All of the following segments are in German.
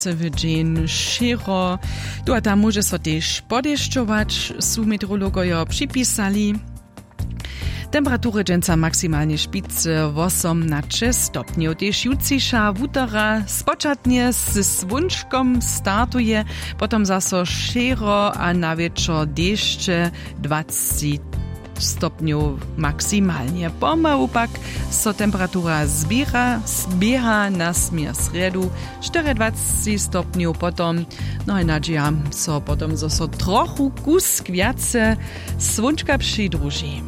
w dzień širo. Tu tam może so też podeszczować, su meteorologojo przypisali. Temperatury dżęca maksymalnie szpicy 18 stopniów. Też jutrzejsza wutera spoczatnie z słonczkom startuje, potem zaso širo a na wieczór deszcze 20 stopniów maksymalnie. Pomału pak so temperatura zbiera na smier sredu 24 stopniów, potom no i nadzieja so potom so trochu kus kwiace słonczka przydruži.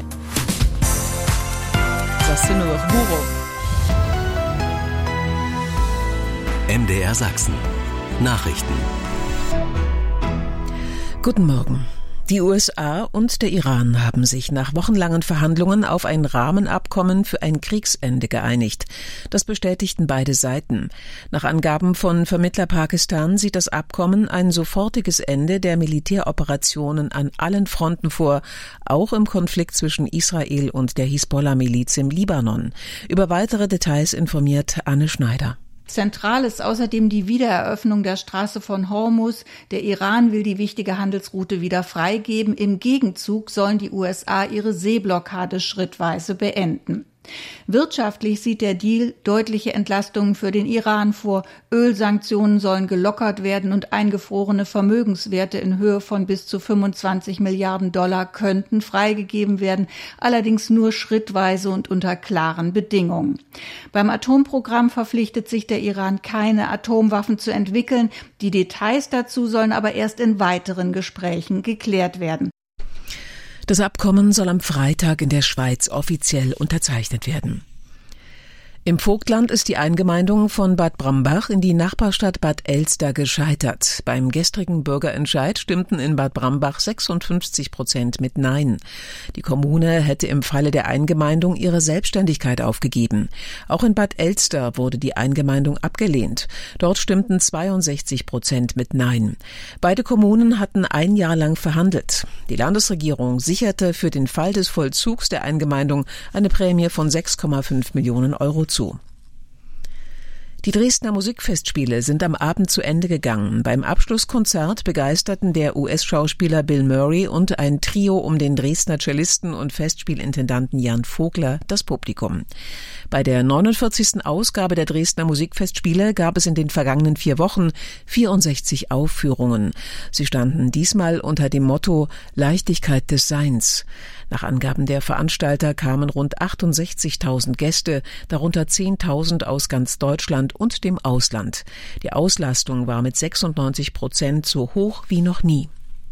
Za synowych burów. MDR Sachsen. Nachrichten. Guten Morgen. Die USA und der Iran haben sich nach wochenlangen Verhandlungen auf ein Rahmenabkommen für ein Kriegsende geeinigt. Das bestätigten beide Seiten. Nach Angaben von Vermittler Pakistan sieht das Abkommen ein sofortiges Ende der Militäroperationen an allen Fronten vor, auch im Konflikt zwischen Israel und der Hisbollah-Miliz im Libanon. Über weitere Details informiert Anne Schneider. Zentral ist außerdem die Wiedereröffnung der Straße von Hormuz. Der Iran will die wichtige Handelsroute wieder freigeben. Im Gegenzug sollen die USA ihre Seeblockade schrittweise beenden. Wirtschaftlich sieht der Deal deutliche Entlastungen für den Iran vor. Ölsanktionen sollen gelockert werden und eingefrorene Vermögenswerte in Höhe von bis zu 25 Milliarden Dollar könnten freigegeben werden, allerdings nur schrittweise und unter klaren Bedingungen. Beim Atomprogramm verpflichtet sich der Iran, keine Atomwaffen zu entwickeln. Die Details dazu sollen aber erst in weiteren Gesprächen geklärt werden. Das Abkommen soll am Freitag in der Schweiz offiziell unterzeichnet werden. Im Vogtland ist die Eingemeindung von Bad Brambach in die Nachbarstadt Bad Elster gescheitert. Beim gestrigen Bürgerentscheid stimmten in Bad Brambach 56% mit Nein. Die Kommune hätte im Falle der Eingemeindung ihre Selbstständigkeit aufgegeben. Auch in Bad Elster wurde die Eingemeindung abgelehnt. Dort stimmten 62% mit Nein. Beide Kommunen hatten ein Jahr lang verhandelt. Die Landesregierung sicherte für den Fall des Vollzugs der Eingemeindung eine Prämie von 6,5 Millionen Euro zu. Die Dresdner Musikfestspiele sind am Abend zu Ende gegangen. Beim Abschlusskonzert begeisterten der US-Schauspieler Bill Murray und ein Trio um den Dresdner Cellisten und Festspielintendanten Jan Vogler das Publikum. Bei der 49. Ausgabe der Dresdner Musikfestspiele gab es in den vergangenen 4 Wochen 64 Aufführungen. Sie standen diesmal unter dem Motto Leichtigkeit des Seins. Nach Angaben der Veranstalter kamen rund 68.000 Gäste, darunter 10.000 aus ganz Deutschland und dem Ausland. Die Auslastung war mit 96% so hoch wie noch nie.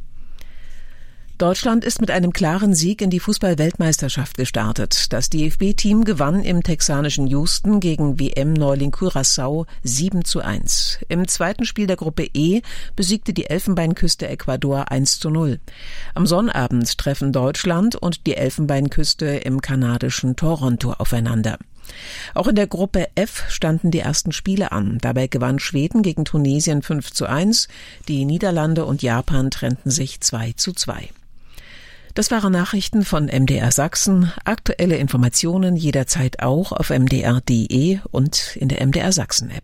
Deutschland ist mit einem klaren Sieg in die Fußball-Weltmeisterschaft gestartet. Das DFB-Team gewann im texanischen Houston gegen WM-Neuling Curaçao 7:1. Im zweiten Spiel der Gruppe E besiegte die Elfenbeinküste Ecuador 1:0. Am Sonnabend treffen Deutschland und die Elfenbeinküste im kanadischen Toronto aufeinander. Auch in der Gruppe F standen die ersten Spiele an. Dabei gewann Schweden gegen Tunesien 5:1. Die Niederlande und Japan trennten sich 2:2. Das waren Nachrichten von MDR Sachsen. Aktuelle Informationen jederzeit auch auf mdr.de und in der MDR Sachsen App.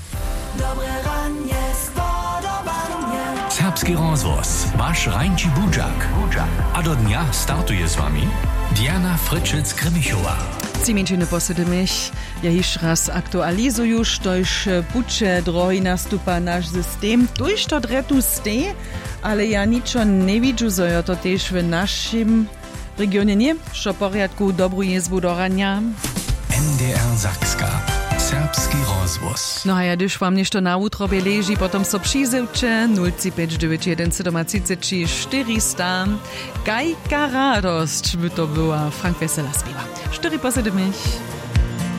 Serbski rozvoz, waš Rajnči Budžak. A do dnia startuje s vami Diana Fritschic-Krimichova. Ciemięciny posydymiś, ja już raz aktualizuję, sztoś pucze drogi nastupa nasz system, tuż to dretu ste, ale ja niczo nie widzę, że ja to też w naszym regionie nie, że porядku dobru jest budorania. MDR Sakska. Serbski rozvoz. No a ja když vám nešto na utro beleži, potom so přizevče 0,591 400. Kajka radost by to była. Frank Wesela zpíva. 4 posedemich.